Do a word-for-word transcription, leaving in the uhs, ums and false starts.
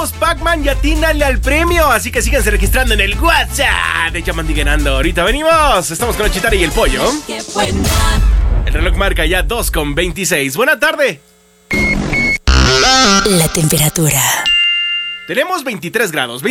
somos Pac-Man y atínale al premio. Así que síganse registrando en el WhatsApp de Chamandiguenando. Ahorita venimos. Estamos con la Chitara y el Pollo. El reloj marca ya dos con veintiséis. Buena tarde. La temperatura. Tenemos veintitrés grados.